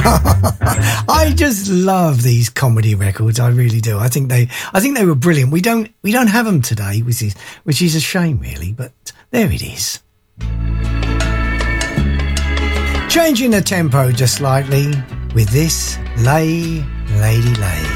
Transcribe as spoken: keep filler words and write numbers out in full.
I just love these comedy records. I really do. I think they, I think they were brilliant. We don't, we don't have them today, which is, which is a shame, really. But there it is. Changing the tempo just slightly with this Lay, Lady Lay.